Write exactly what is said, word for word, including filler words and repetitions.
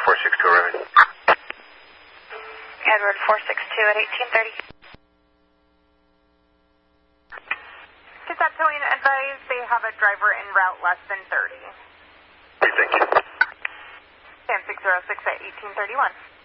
four six two arriving. Edward four six two at eighteen thirty. Cassette Towing advised they have a driver en route less than thirty. Thank you. Sam six zero six at eighteen thirty-one.